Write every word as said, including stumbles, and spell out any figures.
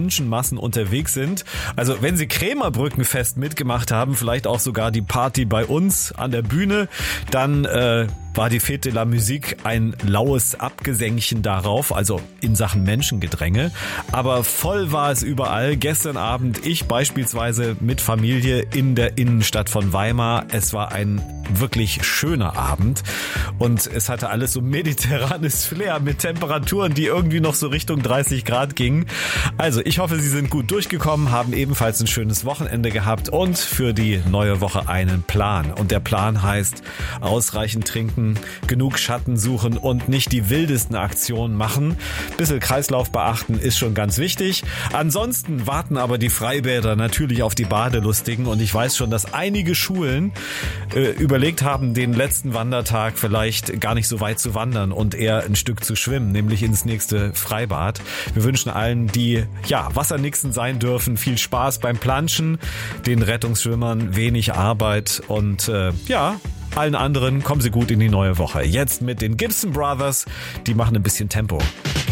Menschenmassen unterwegs sind. Also wenn Sie Krämerbrückenfest mitgemacht haben, vielleicht auch sogar die Party bei uns an der Bühne, dann äh, war die Fête de la Musique ein laues Abgesenkchen darauf, also in Sachen Menschengedränge. Aber voll war es überall. Gestern Abend ich beispielsweise mit Familie in der Innenstadt von Weimar. Es war ein wirklich schöner Abend und es hatte alles so mediterranes Flair mit Temperaturen, die irgendwie noch so Richtung dreißig Grad gingen. Also ich hoffe, Sie sind gut durchgekommen, haben ebenfalls ein schönes Wochenende gehabt und für die neue Woche einen Plan. Und der Plan heißt, ausreichend trinken, genug Schatten suchen und nicht die wildesten Aktionen machen. Bisschen Kreislauf beachten ist schon ganz wichtig. Ansonsten warten aber die Freibäder natürlich auf die Badelustigen und ich weiß schon, dass einige Schulen äh, überlegt haben, den letzten Wandertag vielleicht gar nicht so weit zu wandern und eher ein Stück zu schwimmen, nämlich ins nächste Freibad. Wir wünschen allen, die ja Wassernixen sein dürfen, viel Spaß beim Planschen, den Rettungsschwimmern wenig Arbeit und äh, ja, allen anderen kommen Sie gut in die neue Woche. Jetzt mit den Gibson Brothers, die machen ein bisschen Tempo.